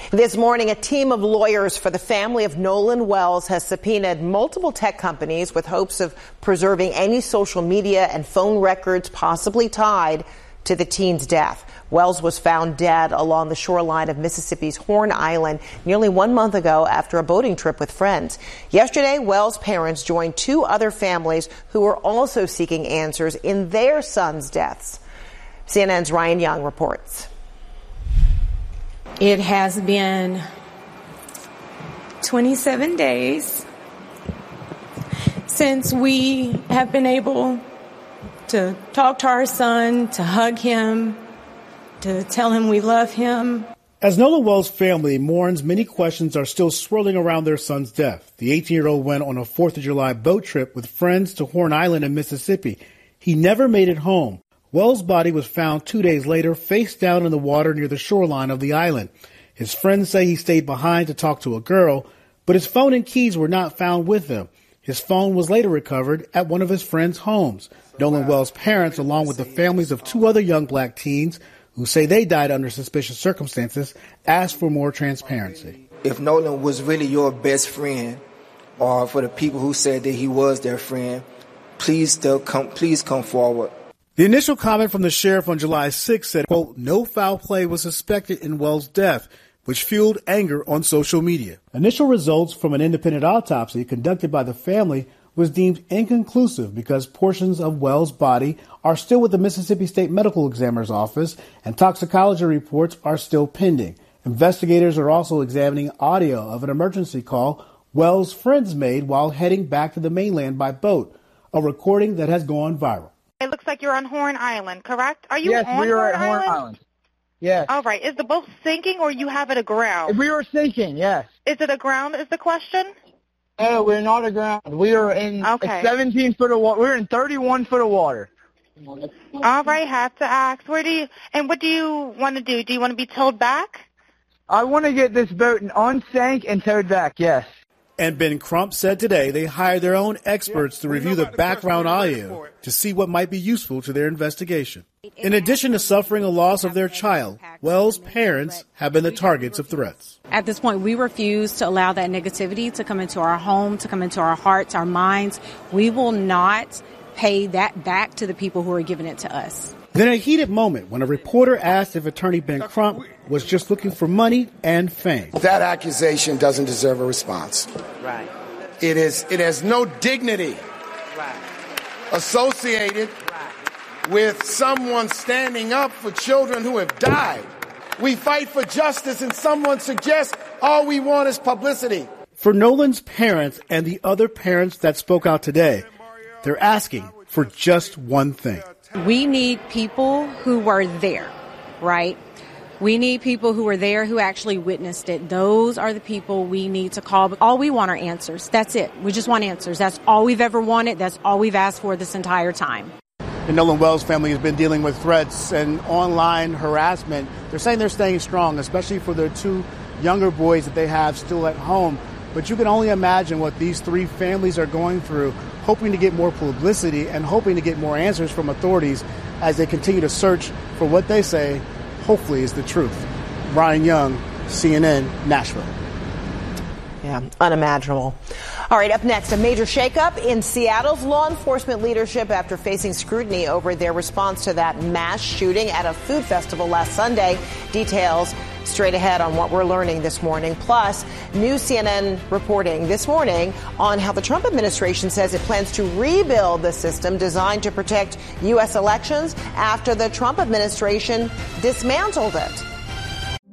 This morning, a team of lawyers for the family of Nolan Wells has subpoenaed multiple tech companies with hopes of preserving any social media and phone records possibly tied to the teen's death. Wells was found dead along the shoreline of Mississippi's Horn Island nearly 1 month ago after a boating trip with friends. Yesterday, Wells' parents joined 2 other families who were also seeking answers in their sons' deaths. CNN's Ryan Young reports. It has been 27 days since we have been able to talk to our son, to hug him, to tell him we love him. As Nolan Wells' family mourns, many questions are still swirling around their son's death. The 18-year-old went on a 4th of July boat trip with friends to Horn Island in Mississippi. He never made it home. Wells' body was found 2 days later, face down in the water near the shoreline of the island. His friends say he stayed behind to talk to a girl, but his phone and keys were not found with him. His phone was later recovered at one of his friends' homes. Nolan Wells' parents, along with the families of 2 other young black teens who say they died under suspicious circumstances, asked for more transparency. If Nolan was really your best friend, or for the people who said that he was their friend, please come forward. The initial comment from the sheriff on July 6 said, quote, no foul play was suspected in Wells' death, which fueled anger on social media. Initial results from an independent autopsy conducted by the family was deemed inconclusive because portions of Wells' body are still with the Mississippi State Medical Examiner's office and toxicology reports are still pending. Investigators are also examining audio of an emergency call Wells' friends made while heading back to the mainland by boat, a recording that has gone viral. It looks like you're on Horn Island, correct? Are you yes, on we are Horn at Horn Island? Yes. All right. Is the boat sinking or you have it aground? We are sinking, yes. Is it aground is the question? No, we're not aground. We are in 17 foot of water. We're in 31 foot of water. All right. Have to ask. What do you want to do? Do you want to be towed back? I want to get this boat unsank and towed back, yes. And Ben Crump said today they hired their own experts to review the background audio to see what might be useful to their investigation. In addition to suffering a loss of their child, Wells' parents have been the targets of threats. At this point, we refuse to allow that negativity to come into our home, to come into our hearts, our minds. We will not pay that back to the people who are giving it to us. Then a heated moment when a reporter asked if attorney Ben Crump was just looking for money and fame. That accusation doesn't deserve a response. Right. It has no dignity associated with someone standing up for children who have died. We fight for justice and someone suggests all we want is publicity. For Nolan's parents and the other parents that spoke out today, they're asking for just one thing. We need people who were there, right? We need people who were there who actually witnessed it. Those are the people we need to call. All we want are answers. That's it. We just want answers. That's all we've ever wanted. That's all we've asked for this entire time. The Nolan Wells family has been dealing with threats and online harassment. They're saying they're staying strong, especially for their 2 younger boys that they have still at home. But you can only imagine what these 3 families are going through, hoping to get more publicity and hoping to get more answers from authorities as they continue to search for what they say, hopefully, is the truth. Brian Young, CNN, Nashville. Yeah, unimaginable. All right, up next, a major shakeup in Seattle's law enforcement leadership after facing scrutiny over their response to that mass shooting at a food festival last Sunday. Details straight ahead on what we're learning this morning. Plus, new CNN reporting this morning on how the Trump administration says it plans to rebuild the system designed to protect U.S. elections after the Trump administration dismantled it.